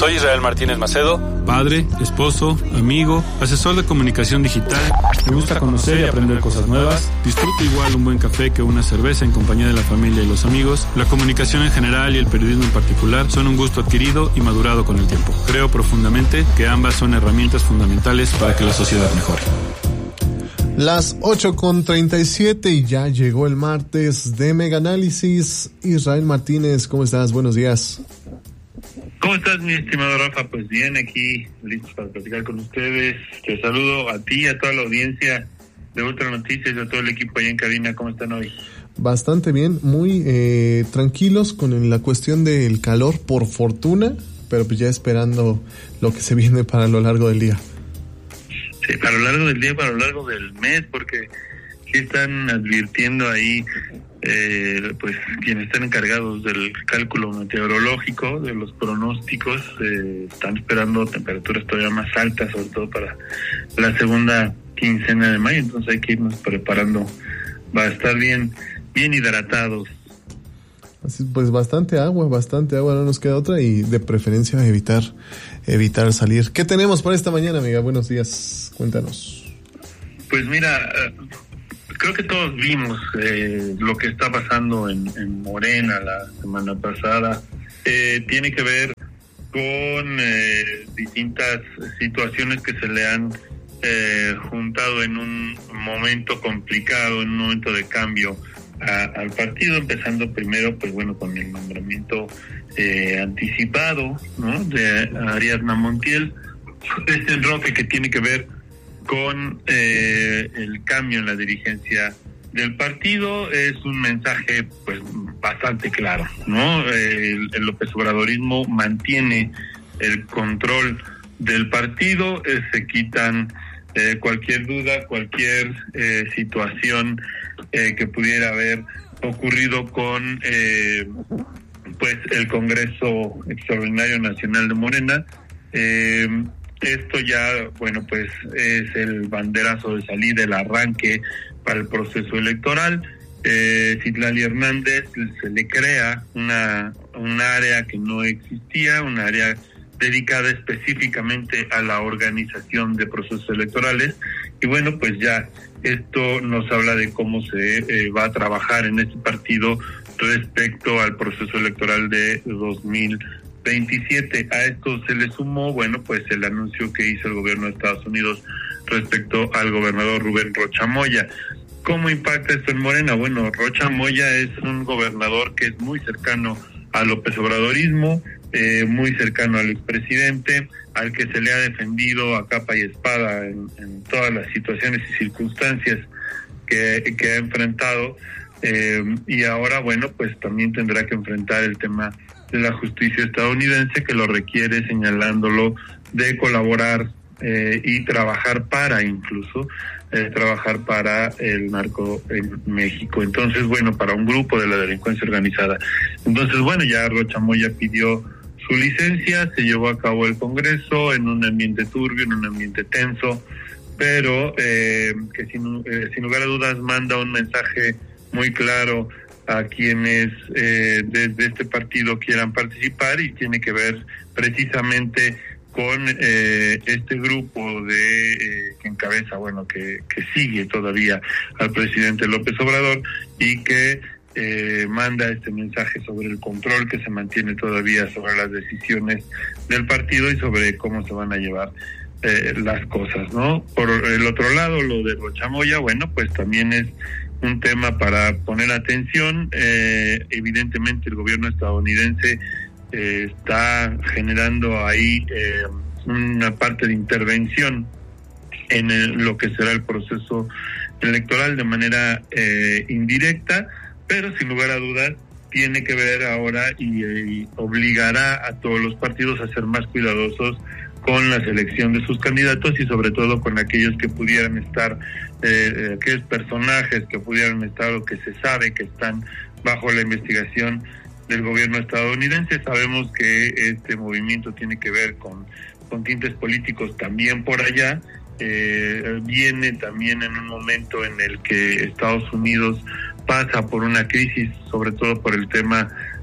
Soy Israel Martínez Macedo, padre, esposo, amigo, asesor de comunicación digital. Me gusta conocer y aprender cosas nuevas. Disfruto igual un buen café que una cerveza en compañía de la familia y los amigos. La comunicación en general y el periodismo en particular son un gusto adquirido y madurado con el tiempo. Creo profundamente que ambas son herramientas fundamentales para que la sociedad mejore. Las 8:37 y ya llegó el martes de Mega Análisis. Israel Martínez, ¿cómo estás? Buenos días. ¿Cómo estás, mi estimado Rafa? Pues bien, aquí listos para platicar con ustedes. Te saludo a ti y a toda la audiencia de Ultra Noticias y a todo el equipo ahí en cabina. ¿Cómo están hoy? Bastante bien, muy tranquilos con la cuestión del calor, por fortuna, pero pues ya esperando lo que se viene para lo largo del día. Sí, para lo largo del día, para lo largo del mes, porque sí están advirtiendo ahí pues quienes están encargados del cálculo meteorológico, de los pronósticos, están esperando temperaturas todavía más altas, sobre todo para la segunda quincena de mayo, entonces hay que irnos preparando para estar bien hidratados. Así pues, bastante agua, no nos queda otra, y de preferencia evitar salir. ¿Qué tenemos para esta mañana, amiga? Buenos días, cuéntanos. Pues mira, creo que todos vimos lo que está pasando en Morena la semana pasada. Tiene que ver con distintas situaciones que se le han juntado en un momento complicado, en un momento de cambio al partido, empezando primero, pues bueno, con el nombramiento anticipado, ¿no?, de Ariadna Montiel, este enroque que tiene que ver con el cambio en la dirigencia del partido. Es un mensaje pues bastante claro, ¿no? El López Obradorismo mantiene el control del partido, se quitan cualquier duda, cualquier situación que pudiera haber ocurrido con pues el Congreso Extraordinario Nacional de Morena. Esto ya, bueno, pues es el banderazo de salida, el arranque para el proceso electoral. Citlali Hernández se le crea un área que no existía, un área dedicada específicamente a la organización de procesos electorales, y bueno, pues ya esto nos habla de cómo se va a trabajar en este partido respecto al proceso electoral de 2027. A esto se le sumó, bueno, pues el anuncio que hizo el gobierno de Estados Unidos respecto al gobernador Rubén Rocha Moya. ¿Cómo impacta esto en Morena? Bueno, Rocha Moya es un gobernador que es muy cercano al López Obradorismo, muy cercano al expresidente, al que se le ha defendido a capa y espada en todas las situaciones y circunstancias que ha enfrentado, y ahora, bueno, pues también tendrá que enfrentar el tema de la justicia estadounidense, que lo requiere, señalándolo de colaborar y trabajar para el narco en México. Entonces, bueno, para un grupo de la delincuencia organizada. Entonces, bueno, ya Rocha Moya pidió su licencia, se llevó a cabo el Congreso en un ambiente turbio, en un ambiente tenso, pero que sin lugar a dudas manda un mensaje muy claro a quienes desde este partido quieran participar, y tiene que ver precisamente con este grupo que encabeza, bueno, que sigue todavía al presidente López Obrador, y que manda este mensaje sobre el control que se mantiene todavía sobre las decisiones del partido y sobre cómo se van a llevar las cosas, ¿no? Por el otro lado, lo de Rocha Moya, bueno, pues también es un tema para poner atención. Evidentemente el gobierno estadounidense está generando ahí una parte de intervención en lo que será el proceso electoral de manera indirecta, pero sin lugar a dudas tiene que ver ahora y obligará a todos los partidos a ser más cuidadosos con la selección de sus candidatos, y sobre todo con aquellos que pudieran estar, aquellos personajes que pudieran estar o que se sabe que están bajo la investigación del gobierno estadounidense. Sabemos que este movimiento tiene que ver con tintes políticos también por allá. Viene también en un momento en el que Estados Unidos pasa por una crisis, sobre todo por el tema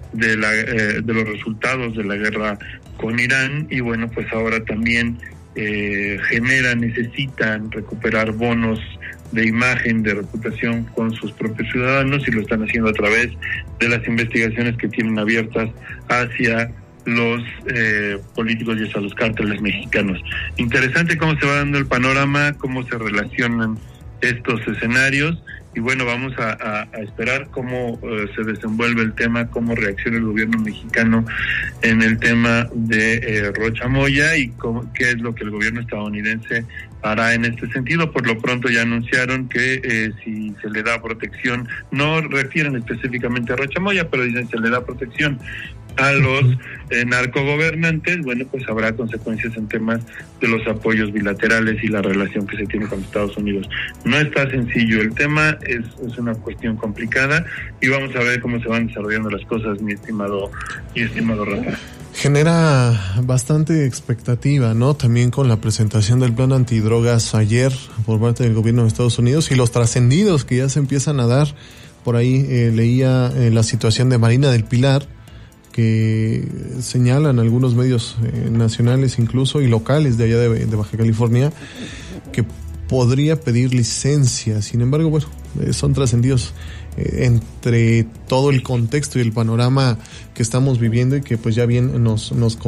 de los resultados de la guerra con Irán, y bueno, pues ahora también necesitan recuperar bonos de imagen, de reputación con sus propios ciudadanos, y lo están haciendo a través de las investigaciones que tienen abiertas hacia los políticos y hacia los cárteles mexicanos. Interesante cómo se va dando el panorama, cómo se relacionan estos escenarios, y bueno, vamos a esperar cómo se desenvuelve el tema, cómo reacciona el gobierno mexicano en el tema de Rocha Moya, y qué es lo que el gobierno estadounidense hará en este sentido. Por lo pronto ya anunciaron que si se le da protección, no refieren específicamente a Rocha Moya, pero dicen se le da protección a los narcogobernantes, bueno, pues habrá consecuencias en temas de los apoyos bilaterales y la relación que se tiene con Estados Unidos. No está sencillo el tema, es una cuestión complicada, y vamos a ver cómo se van desarrollando las cosas, mi estimado Rafa. Genera bastante expectativa, ¿no? También con la presentación del plan antidrogas ayer por parte del gobierno de Estados Unidos y los trascendidos que ya se empiezan a dar. Por ahí leía la situación de Marina del Pilar, que señalan algunos medios nacionales incluso y locales de allá de Baja California que podría pedir licencia. Sin embargo, bueno, son trascendidos entre todo el contexto y el panorama que estamos viviendo, y que pues ya bien nos